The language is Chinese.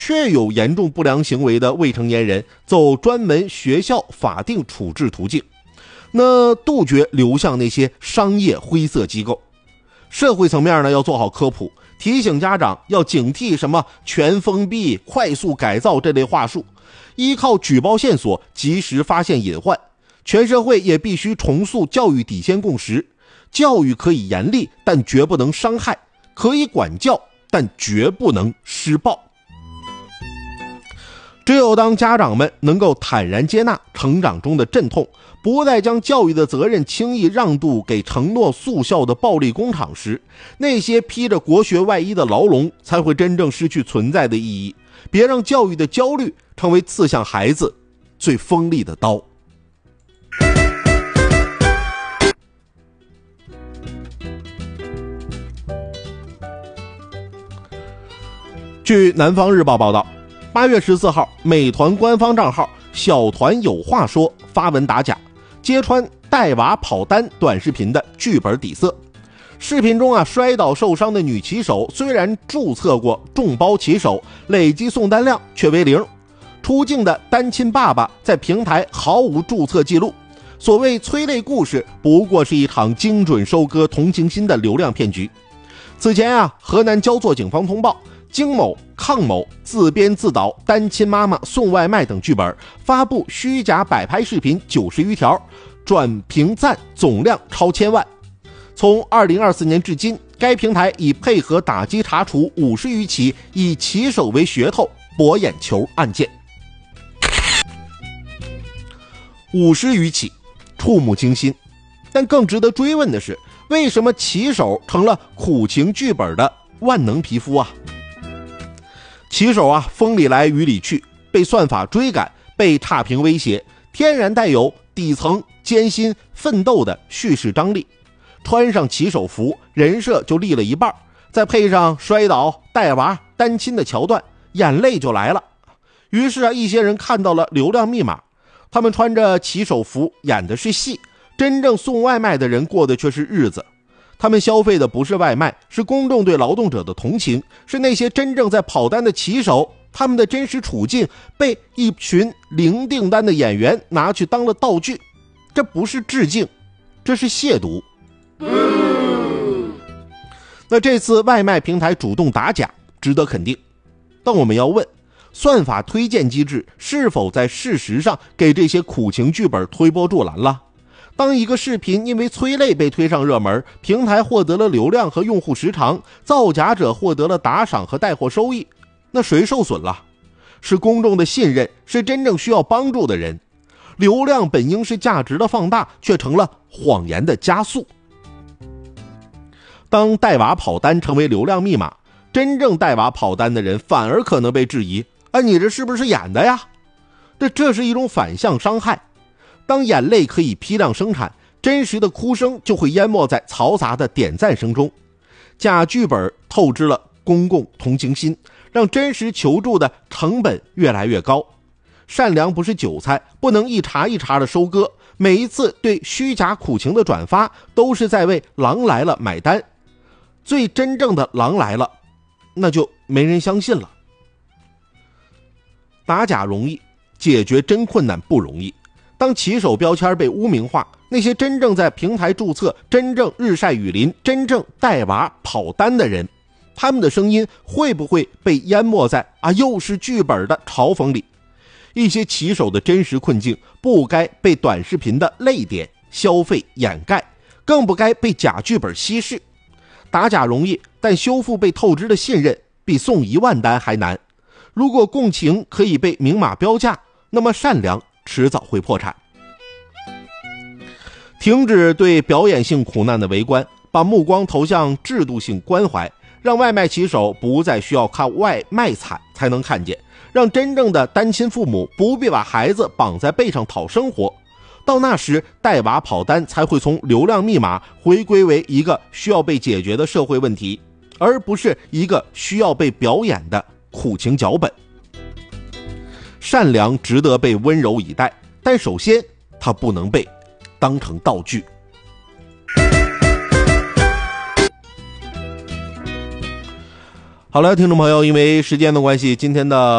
确有严重不良行为的未成年人走专门学校法定处置途径，那杜绝流向那些商业灰色机构。社会层面呢，要做好科普，提醒家长要警惕什么全封闭、快速改造这类话术，依靠举报线索及时发现隐患。全社会也必须重塑教育底线共识，教育可以严厉，但绝不能伤害；可以管教，但绝不能施暴。只有当家长们能够坦然接纳成长中的阵痛，不再将教育的责任轻易让渡给承诺速效的暴力工厂时，那些披着国学外衣的牢笼才会真正失去存在的意义。别让教育的焦虑成为刺向孩子最锋利的刀。据南方日报报道，8月14号，美团官方账号小团有话说发文打假，揭穿带娃跑单短视频的剧本底色。视频中摔倒受伤的女骑手虽然注册过众包骑手，累计送单量却为0。出镜的单亲爸爸在平台毫无注册记录。所谓催泪故事不过是一场精准收割同情心的流量骗局。此前河南焦作警方通报，京某、抗某自编自导单亲妈妈送外卖等剧本，发布虚假摆拍视频90余条，转评赞总量超1000万。从2024年至今，该平台已配合打击查处50余起以骑手为噱头博眼球案件。50余起，触目惊心。但更值得追问的是，为什么骑手成了苦情剧本的万能皮肤骑手风里来雨里去，被算法追赶，被差评威胁，天然带有底层艰辛奋斗的叙事张力。穿上骑手服，人设就立了一半，再配上摔倒、带娃、单亲的桥段，眼泪就来了。于是一些人看到了流量密码，他们穿着骑手服演的是戏，真正送外卖的人过的却是日子。他们消费的不是外卖，是公众对劳动者的同情，是那些真正在跑单的骑手，他们的真实处境被一群零订单的演员拿去当了道具。这不是致敬，这是亵渎。那这次外卖平台主动打假值得肯定，但我们要问，算法推荐机制是否在事实上给这些苦情剧本推波助澜了？当一个视频因为催泪被推上热门，平台获得了流量和用户时长，造假者获得了打赏和带货收益，那谁受损了？是公众的信任，是真正需要帮助的人。流量本应是价值的放大，却成了谎言的加速。当带娃跑单成为流量密码，真正带娃跑单的人反而可能被质疑，你这是不是演的呀？这是一种反向伤害。当眼泪可以批量生产，真实的哭声就会淹没在嘈杂的点赞声中。假剧本透支了公共同情心，让真实求助的成本越来越高。善良不是韭菜，不能一茬一茬的收割，每一次对虚假苦情的转发都是在为狼来了买单。最真正的狼来了，那就没人相信了。打假容易，解决真困难不容易。当骑手标签被污名化，那些真正在平台注册、真正日晒雨淋、真正带娃跑单的人，他们的声音会不会被淹没在又是剧本的嘲讽里？一些骑手的真实困境不该被短视频的泪点消费掩盖，更不该被假剧本稀释。打假容易，但修复被透支的信任比送1万单还难。如果共情可以被明码标价，那么善良迟早会破产。停止对表演性苦难的围观，把目光投向制度性关怀，让外卖骑手不再需要看外卖惨才能看见，让真正的单亲父母不必把孩子绑在背上讨生活。到那时，带娃跑单才会从流量密码回归为一个需要被解决的社会问题，而不是一个需要被表演的苦情脚本。善良值得被温柔以待，但首先它不能被当成道具。 好了，听众朋友，因为时间的关系，今天的